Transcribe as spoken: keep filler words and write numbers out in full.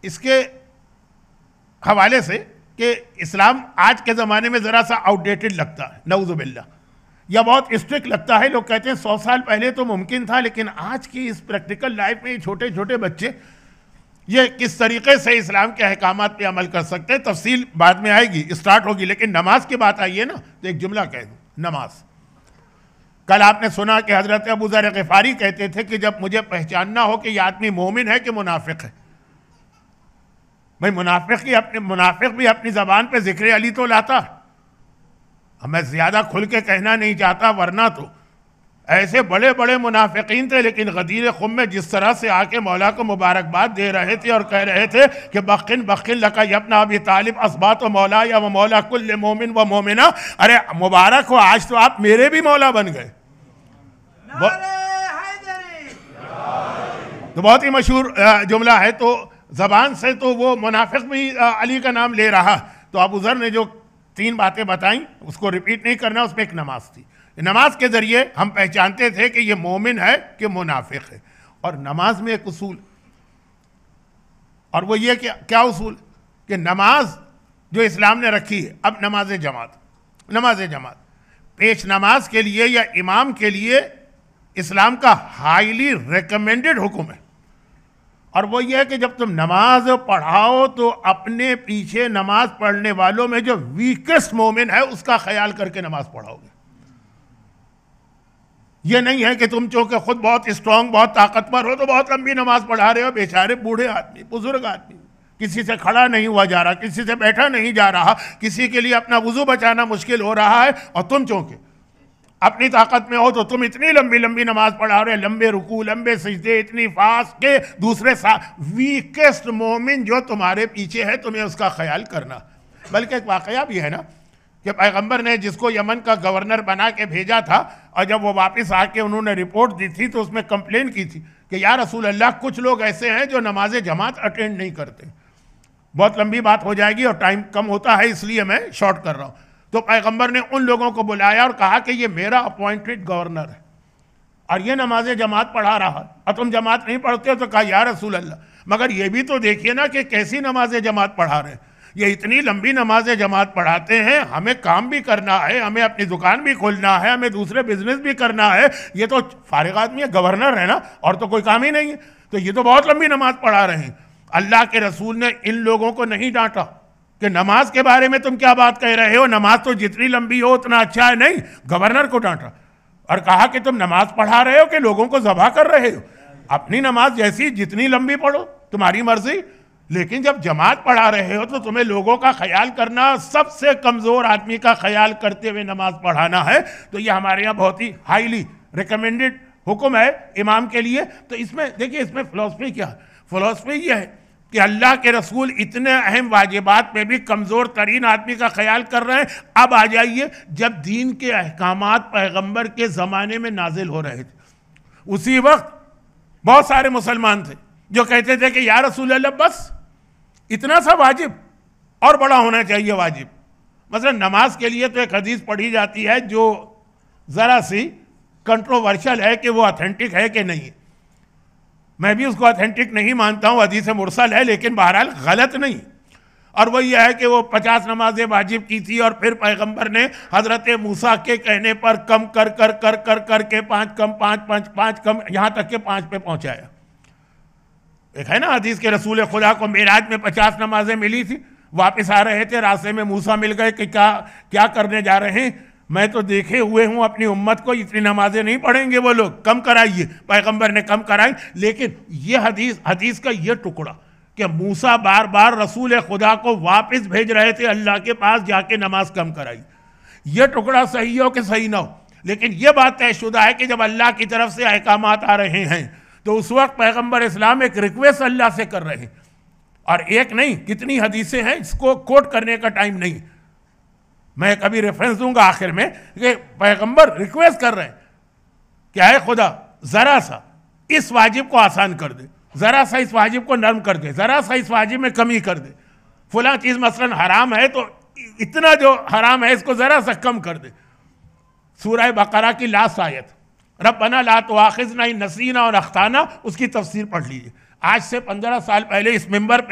اس کے حوالے سے کہ اسلام آج کے زمانے میں ذرا سا آؤٹ ڈیٹڈ لگتا ہے، نعوذ باللہ، یا بہت اسٹرکٹ لگتا ہے. لوگ کہتے ہیں سو سال پہلے تو ممکن تھا، لیکن آج کی اس پریکٹیکل لائف میں چھوٹے چھوٹے بچے یہ کس طریقے سے اسلام کے احکامات پہ عمل کر سکتے ہیں. تفصیل بعد میں آئے گی، اسٹارٹ ہوگی، لیکن نماز کی بات آئی ہے نا تو ایک جملہ کہہ دوں. نماز، کل آپ نے سنا کہ حضرت ابو ذر غفاری کہتے تھے کہ جب مجھے پہچاننا ہو کہ یہ آدمی مومن ہے کہ منافق ہے. بھائی منافق کی اپنے منافق بھی اپنی زبان پہ ذکر علی تو لاتا. اب میں زیادہ کھل کے کہنا نہیں چاہتا، ورنہ تو ایسے بڑے بڑے منافقین تھے، لیکن غدیر خم میں جس طرح سے آ کے مولا کو مبارکباد دے رہے تھے اور کہہ رہے تھے کہ بخن بخن لکا یبن ابی طالب اثبات و مولا یا و مولا کل مومن و مومنہ، ارے مبارک ہو، آج تو آپ میرے بھی مولا بن گئے. تو بہت ہی مشہور جملہ ہے. تو زبان سے تو وہ منافق بھی علی کا نام لے رہا. تو ابو ذر نے جو تین باتیں بتائیں اس کو ریپیٹ نہیں کرنا، اس میں ایک نماز تھی. نماز کے ذریعے ہم پہچانتے تھے کہ یہ مومن ہے کہ منافق ہے. اور نماز میں ایک اصول، اور وہ یہ کہ کیا اصول کہ نماز جو اسلام نے رکھی ہے، اب نماز جماعت نماز جماعت پیش نماز کے لیے یا امام کے لیے اسلام کا ہائیلی ریکمینڈڈ حکم ہے. اور وہ یہ ہے کہ جب تم نماز پڑھاؤ تو اپنے پیچھے نماز پڑھنے والوں میں جو ویکسٹ مومن ہے اس کا خیال کر کے نماز پڑھاؤ گے. یہ نہیں ہے کہ تم چونکہ خود بہت اسٹرانگ بہت طاقتور ہو تو بہت لمبی نماز پڑھا رہے ہو. بیچارے بوڑھے آدمی، بزرگ آدمی، کسی سے کھڑا نہیں ہوا جا رہا، کسی سے بیٹھا نہیں جا رہا، کسی کے لیے اپنا وضو بچانا مشکل ہو رہا ہے، اور تم چونکہ اپنی طاقت میں ہو تو تم اتنی لمبی لمبی نماز پڑھا رہے، لمبے رکوع، لمبے سجدے، اتنی فاسٹ کہ دوسرے ویکسٹ مومن جو تمہارے پیچھے ہے تمہیں اس کا خیال کرنا. بلکہ ایک واقعہ بھی ہے نا کہ پیغمبر نے جس کو یمن کا گورنر بنا کے بھیجا تھا، اور جب وہ واپس آ کے انہوں نے رپورٹ دی تھی تو اس میں کمپلین کی تھی کہ یا رسول اللہ کچھ لوگ ایسے ہیں جو نماز جماعت اٹینڈ نہیں کرتے. بہت لمبی بات ہو جائے گی اور ٹائم کم ہوتا ہے، اس لیے میں شارٹ کر رہا ہوں. تو پیغمبر نے ان لوگوں کو بلایا اور کہا کہ یہ میرا اپوائنٹڈ گورنر ہے اور یہ نماز جماعت پڑھا رہا، اور تم جماعت نہیں پڑھتے ہو. تو کہا یا رسول اللہ مگر یہ بھی تو دیکھیے نا کہ کیسی نماز جماعت پڑھا رہے ہیں. یہ اتنی لمبی نماز جماعت پڑھاتے ہیں، ہمیں کام بھی کرنا ہے، ہمیں اپنی دکان بھی کھولنا ہے، ہمیں دوسرے بزنس بھی کرنا ہے. یہ تو فارغ آدمی ہے، گورنر ہے نا، اور تو کوئی کام ہی نہیں ہے. تو یہ تو بہت لمبی نماز پڑھا رہے ہیں. اللہ کے رسول نے ان لوگوں کو نہیں ڈانٹا کہ نماز کے بارے میں تم کیا بات کہہ رہے ہو، نماز تو جتنی لمبی ہو اتنا اچھا ہے. نہیں، گورنر کو ڈانٹا اور کہا کہ تم نماز پڑھا رہے ہو کہ لوگوں کو ذبح کر رہے ہو. اپنی نماز جیسی جتنی لمبی پڑھو، تمہاری مرضی، لیکن جب جماعت پڑھا رہے ہو تو تمہیں لوگوں کا خیال کرنا، سب سے کمزور آدمی کا خیال کرتے ہوئے نماز پڑھانا ہے. تو یہ ہمارے یہاں بہت ہی ہائیلی ریکمینڈڈ حکم ہے امام کے لیے. تو اس میں دیکھیے اس میں فلسفی کیا ہے؟ فلسفی یہ ہے کہ اللہ کے رسول اتنے اہم واجبات میں بھی کمزور ترین آدمی کا خیال کر رہے ہیں. اب آ جائیے، جب دین کے احکامات پیغمبر کے زمانے میں نازل ہو رہے تھے، اسی وقت بہت سارے مسلمان تھے جو کہتے تھے کہ یا رسول اللہ بس اتنا سا واجب اور بڑا ہونا چاہیے واجب. مثلا نماز کے لیے تو ایک حدیث پڑھی جاتی ہے جو ذرا سی کنٹروورشل ہے کہ وہ اتھینٹک ہے کہ نہیں. میں بھی اس کو اتھینٹک نہیں مانتا ہوں، حدیث مرسل ہے، لیکن بہرحال غلط نہیں. اور وہ یہ ہے کہ وہ پچاس نمازیں واجب کی تھی اور پھر پیغمبر نے حضرت موسیٰ کے کہنے پر کم کر کر کر کر کر کے پانچ کم پانچ پانچ پانچ کم یہاں تک کہ پانچ پہ پہنچایا. ایک ہے نا حدیث کے رسول خدا کو معراج میں پچاس نمازیں ملی تھی، واپس آ رہے تھے، راستے میں موسیٰ مل گئے کہ کیا کیا کرنے جا رہے ہیں؟ میں تو دیکھے ہوئے ہوں اپنی امت کو، اتنی نمازیں نہیں پڑھیں گے وہ لوگ، کم کرائیے. پیغمبر نے کم کرائی. لیکن یہ حدیث حدیث کا یہ ٹکڑا کہ موسیٰ بار بار رسول خدا کو واپس بھیج رہے تھے اللہ کے پاس جا کے نماز کم کرائی، یہ ٹکڑا صحیح ہو کہ صحیح نہ ہو، لیکن یہ بات طے شدہ ہے کہ جب اللہ کی طرف سے احکامات آ رہے ہیں تو اس وقت پیغمبر اسلام ایک ریکویسٹ اللہ سے کر رہے ہیں. اور ایک نہیں کتنی حدیثیں ہیں، اس کو کوٹ کرنے کا ٹائم نہیں. میں کبھی ریفرنس دوں گا آخر میں کہ پیغمبر ریکویسٹ کر رہے ہیں کہ اے خدا ذرا سا اس واجب کو آسان کر دے، ذرا سا اس واجب کو نرم کر دے، ذرا سا اس واجب میں کمی کر دے. فلاں چیز مثلا حرام ہے تو اتنا جو حرام ہے اس کو ذرا سا کم کر دے. سورہ بقرہ کی لاسٹ آیت ربنا لا تؤاخذنا ان نسینا اور اخطانا، اس کی تفسیر پڑھ لیجیے. آج سے پندرہ سال پہلے اس ممبر پہ